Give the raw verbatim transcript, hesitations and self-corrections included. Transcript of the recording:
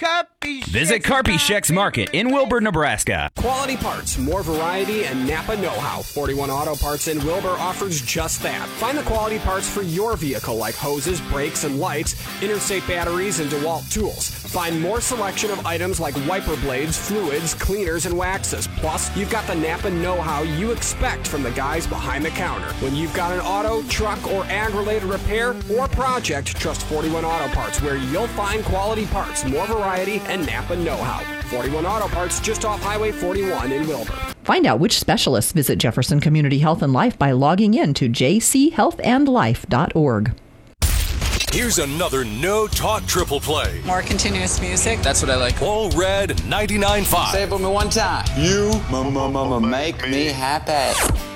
Visit Carpy Sheck's Market in Wilbur, Nebraska. Quality parts, more variety, and Napa know-how. forty-one Auto Parts in Wilbur offers just that. Find the quality parts for your vehicle like hoses, brakes, and lights, Interstate batteries, and DeWalt tools. Find more selection of items like wiper blades, fluids, cleaners, and waxes. Plus, you've got the Napa know-how you expect from the guys behind the counter. When you've got an auto, truck, or ag-related repair or project, trust forty-one Auto Parts, where you'll find quality parts, more variety, and Napa know-how. forty-one Auto Parts, just off Highway forty-one in Wilbur. Find out which specialists visit Jefferson Community Health and Life by logging in to j c health and life dot org. Here's another No Talk triple play. More continuous music. That's what I like. All Red ninety-nine point five. Say it for me one time. You m- m- m- make me happy.